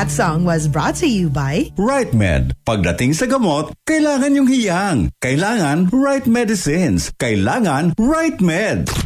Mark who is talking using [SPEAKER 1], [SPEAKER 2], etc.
[SPEAKER 1] That song was brought to you by
[SPEAKER 2] Right Med. Pagdating sa gamot, kailangan yung hiyang. Kailangan right medicines. Kailangan Right Med.